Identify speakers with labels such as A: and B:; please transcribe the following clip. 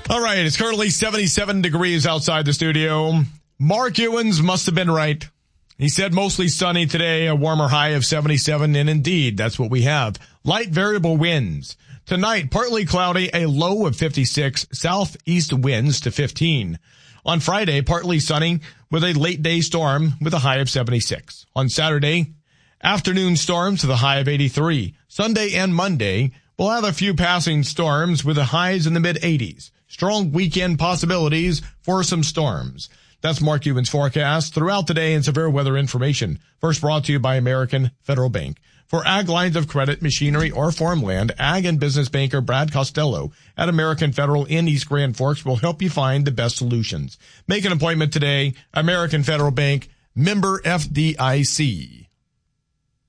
A: All right, it's currently 77 degrees outside the studio. Mark Ewens must have been right. He said mostly sunny today, a warmer high of 77, and indeed, that's what we have. Light variable winds. Tonight, partly cloudy, a low of 56, southeast winds to 15. On Friday, partly sunny with a late day storm with a high of 76. On Saturday, afternoon storms with a high of 83. Sunday and Monday, we'll have a few passing storms with the highs in the mid-80s. Strong weekend possibilities for some storms. That's Mark Ewens' forecast throughout the day and severe weather information. First brought to you by American Federal Bank. For ag lines of credit, machinery, or farmland, ag and business banker Brad Costello at American Federal in East Grand Forks will help you find the best solutions. Make an appointment today. American Federal Bank, member FDIC.